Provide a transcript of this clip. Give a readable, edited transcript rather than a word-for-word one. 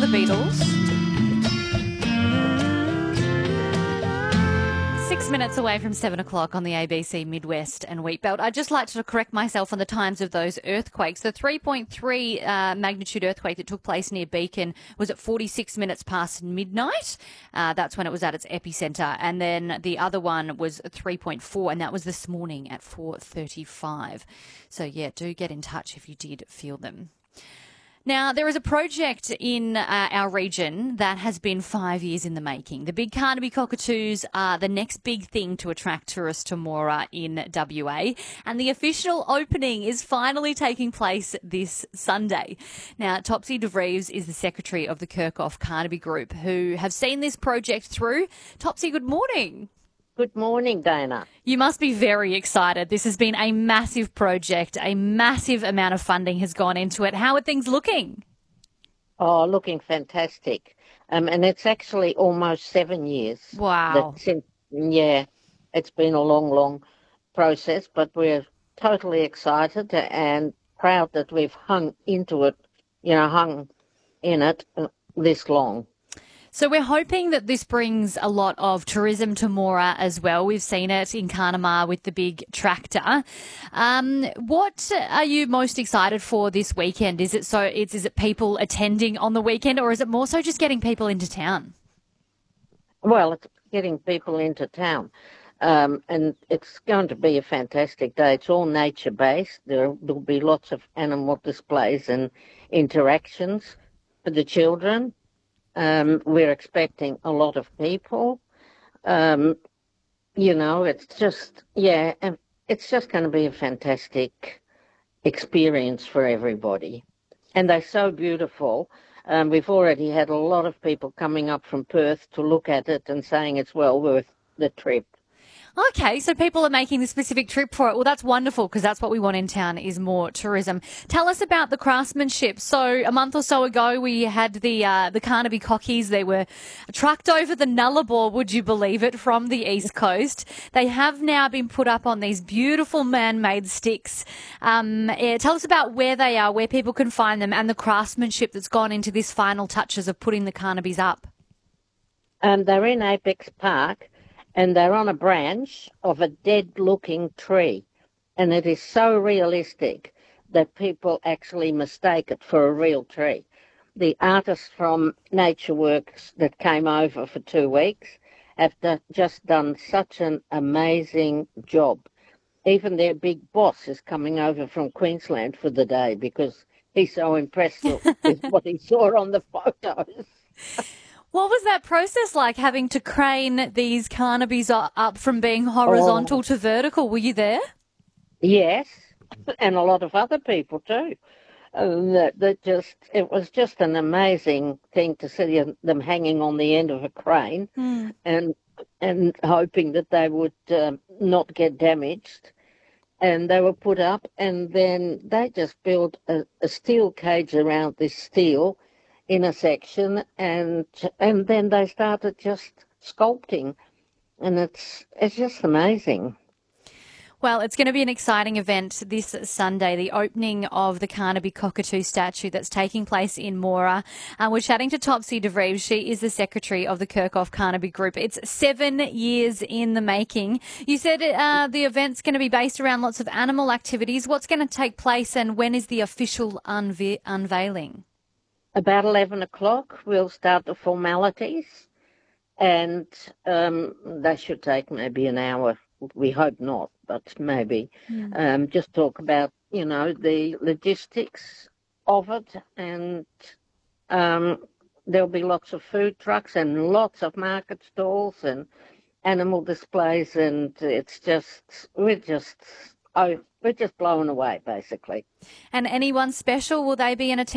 the Beatles. 6 minutes away from 7 o'clock on the ABC Midwest and Wheatbelt. I'd just like to correct myself on the times of those earthquakes. The 3.3 magnitude earthquake that took place near Beacon was at 46 minutes past midnight. That's when it was at its epicenter. And then the other one was 3.4, and that was this morning at 4:35. So, yeah, do get in touch if you did feel them. Now, there is a project in our region that has been 5 years in the making. The big Carnaby cockatoos are the next big thing to attract tourists to Moora in WA, and the official opening is finally taking place this Sunday. Now, Topsy DeVries is the secretary of the Kirchhoff Carnaby Group, who have seen this project through. Topsy, good morning. Good morning, Dana. You must be very excited. This has been a massive project. A massive amount of funding has gone into it. How are things looking? Oh, looking fantastic. And it's actually almost 7 years. Wow. It's been a long, long process, but we're totally excited and proud that we've hung in it this long. So we're hoping that this brings a lot of tourism to Moora as well. We've seen it in Carnamah with the big tractor. What are you most excited for this weekend? Is it people attending on the weekend, or is it more so just getting people into town? Well, it's getting people into town. And it's going to be a fantastic day. It's all nature-based. There'll be lots of animal displays and interactions for the children. We're expecting a lot of people. It's just going to be a fantastic experience for everybody. And they're so beautiful. We've already had a lot of people coming up from Perth to look at it and saying it's well worth the trip. Okay, so people are making the specific trip for it. Well, that's wonderful, because that's what we want in town is more tourism. Tell us about the craftsmanship. So a month or so ago, we had the Carnaby cockies. They were trucked over the Nullarbor, would you believe it, from the East Coast. They have now been put up on these beautiful man-made sticks. Tell us about where they are, where people can find them, and the craftsmanship that's gone into this final touches of putting the Carnabys up. They're in Apex Park. And they're on a branch of a dead-looking tree. And it is so realistic that people actually mistake it for a real tree. The artists from Nature Works that came over for 2 weeks have just done such an amazing job. Even their big boss is coming over from Queensland for the day because he's so impressed with what he saw on the photos. What was that process like, having to crane these Carnabys up from being horizontal to vertical? Were you there? Yes, and a lot of other people too. It was just an amazing thing to see them hanging on the end of a crane and hoping that they would not get damaged. And they were put up, and then they just built a steel cage around this steel in a section, and then they started just sculpting, and it's just amazing. Well, it's going to be an exciting event this Sunday, the opening of the Carnaby cockatoo statue that's taking place in Moora. We're chatting to Topsy DeVries. She is the secretary of the Kirchhoff Carnaby Group. It's 7 years in the making. You said the event's going to be based around lots of animal activities. What's going to take place, and when is the official unveiling? About 11 o'clock, we'll start the formalities, and they should take maybe an hour. We hope not, but maybe. Just talk about, the logistics of it, and there'll be lots of food trucks and lots of market stalls and animal displays, and we're just blown away, basically. And anyone special, will they be in attendance?